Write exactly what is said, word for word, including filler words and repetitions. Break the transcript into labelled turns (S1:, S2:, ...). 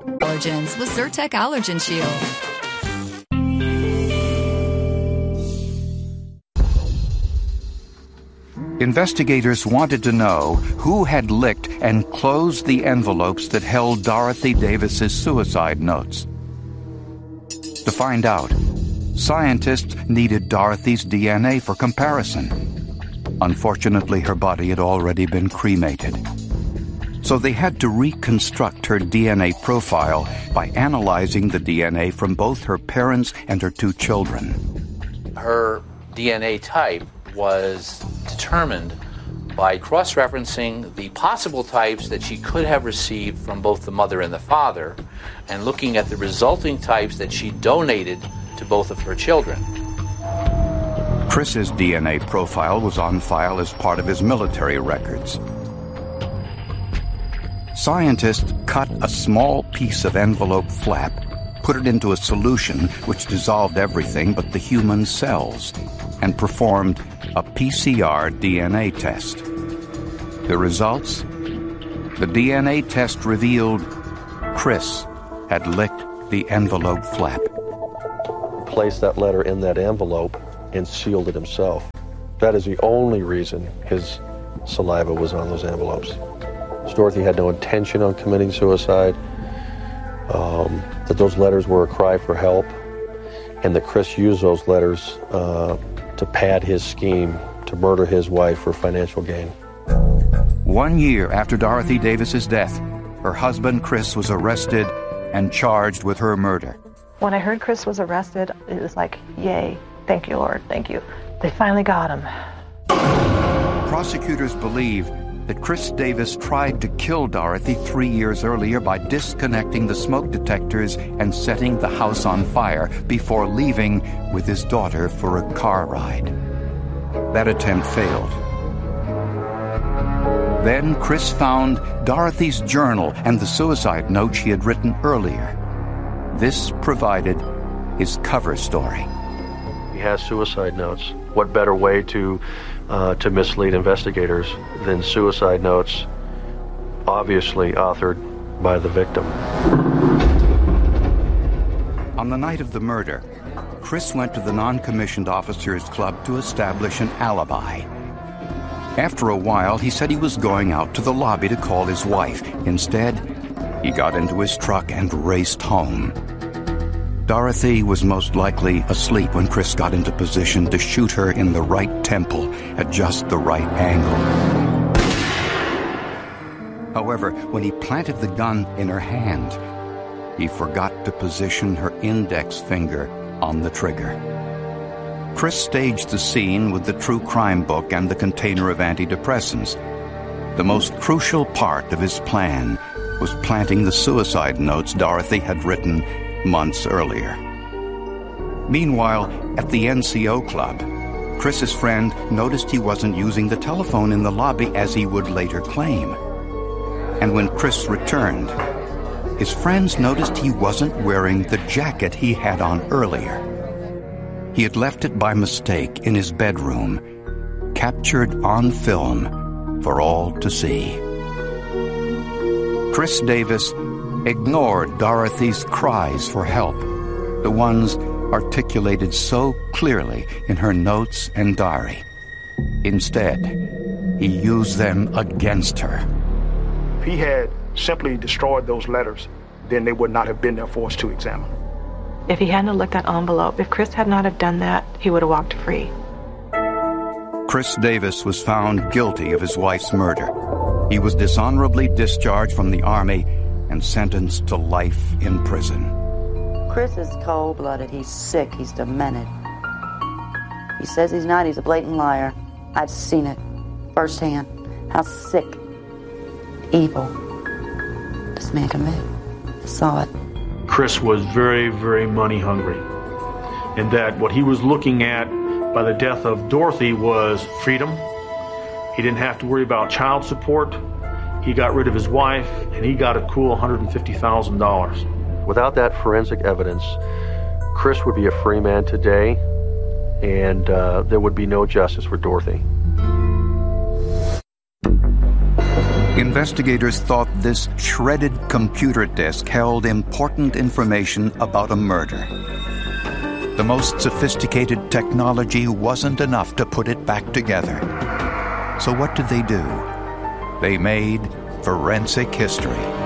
S1: Allergens with Zyrtec Allergen Shield.
S2: Investigators wanted to know who had licked and closed the envelopes that held Dorothy Davis's suicide notes. To find out, scientists needed Dorothy's D N A for comparison. Unfortunately, her body had already been cremated. So they had to reconstruct her D N A profile by analyzing the D N A from both her parents and her two children.
S3: Her D N A type was determined by cross-referencing the possible types that she could have received from both the mother and the father, and looking at the resulting types that she donated to both of her children.
S2: Chris's D N A profile was on file as part of his military records. Scientists cut a small piece of envelope flap, put it into a solution which dissolved everything but the human cells, and performed a P C R D N A test. The results? The D N A test revealed Chris had licked the envelope flap.
S4: Placed that letter in that envelope and sealed it himself. That is the only reason his saliva was on those envelopes. Dorothy had no intention on committing suicide, um, that those letters were a cry for help, and that Chris used those letters uh, to pad his scheme to murder his wife for financial gain.
S2: One year after Dorothy Davis's death, her husband Chris was arrested and charged with her murder.
S5: When I heard Chris was arrested, it was like, yay, thank you, Lord, thank you. They finally got him.
S2: Prosecutors believe that Chris Davis tried to kill Dorothy three years earlier by disconnecting the smoke detectors and setting the house on fire before leaving with his daughter for a car ride. That attempt failed. Then Chris found Dorothy's journal and the suicide note she had written earlier. This provided his cover story.
S4: He has suicide notes. What better way to uh, to mislead investigators than suicide notes, obviously authored by the victim?
S2: On the night of the murder, Chris went to the non-commissioned officers club to establish an alibi. After a while, he said he was going out to the lobby to call his wife. Instead, he got into his truck and raced home. Dorothy was most likely asleep when Chris got into position to shoot her in the right temple at just the right angle. However, when he planted the gun in her hand, he forgot to position her index finger on the trigger. Chris staged the scene with the true crime book and the container of antidepressants. The most crucial part of his plan was planting the suicide notes Dorothy had written months earlier. Meanwhile, at the N C O club, Chris's friend noticed he wasn't using the telephone in the lobby as he would later claim. And when Chris returned, his friends noticed he wasn't wearing the jacket he had on earlier. He had left it by mistake in his bedroom, captured on film for all to see. Chris Davis ignored Dorothy's cries for help, the ones articulated so clearly in her notes and diary. Instead, he used them against her.
S6: If he had simply destroyed those letters, then they would not have been there for us to examine.
S5: If he hadn't looked at that envelope, if Chris had not have done that, he would have walked free.
S2: Chris Davis was found guilty of his wife's murder. He was dishonorably discharged from the Army and sentenced to life in prison.
S7: Chris is cold-blooded. He's sick. He's demented. He says he's not. He's a blatant liar. I've seen it firsthand, how sick, evil this man can be. I saw it.
S8: Chris was very, very money hungry. And that what he was looking at by the death of Dorothy was freedom. He didn't have to worry about child support. He got rid of his wife, and he got a cool one hundred fifty thousand dollars.
S4: Without that forensic evidence, Chris would be a free man today, and uh, there would be no justice for Dorothy.
S2: Investigators thought this shredded computer disk held important information about a murder. The most sophisticated technology wasn't enough to put it back together. So what did they do? They made forensic history.